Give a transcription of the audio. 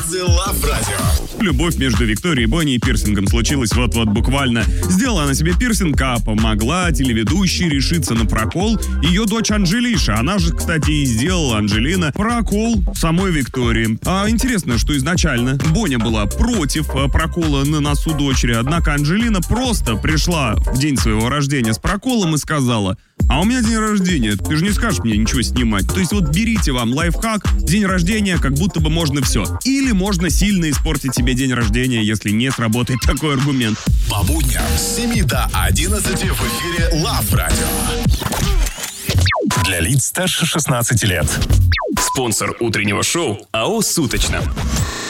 Миксы Love Radio. Любовь между Викторией Бонни и пирсингом случилась вот-вот буквально. Сделала она себе пирсинг, а помогла телеведущей решиться на прокол ее дочь Анжелиша. Она же, кстати, и сделала, Анжелина, прокол самой Виктории. А интересно, что изначально Боня была против прокола на носу дочери, однако Анжелина просто пришла в день своего рождения с проколом и сказала: а у меня день рождения, ты же не скажешь мне ничего снимать. То есть вот берите вам лайфхак, день рождения, как будто бы можно все. Или можно сильно испортить себе день рождения, если не сработает такой аргумент. По будням с 7 до 11 в эфире Love Radio. Для лиц старше 16 лет. Спонсор утреннего шоу АО «Суточно».